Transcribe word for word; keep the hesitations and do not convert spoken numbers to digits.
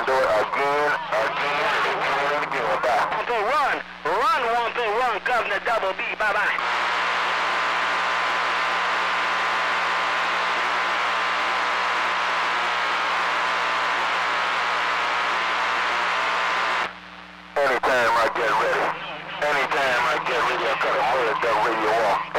can do it again, again, again, and again. Bye. One thing, run, run, one thing, run, Governor Double B. Bye bye. Anytime I get ready, anytime I get ready, I cut a murder radio off.